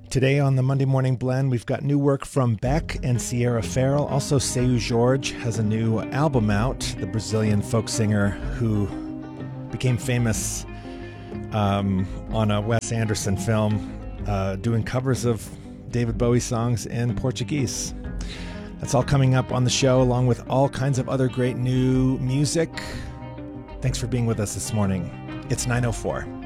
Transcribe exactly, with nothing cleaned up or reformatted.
Today on the Monday Morning Blend, we've got new work from Beck and Sierra Farrell. Also, Seu Jorge has a new album out, the Brazilian folk singer who became famous um, on a Wes Anderson film, uh, doing covers of David Bowie songs in Portuguese. That's all coming up on the show, along with all kinds of other great new music. Thanks for being with us this morning. It's nine oh four.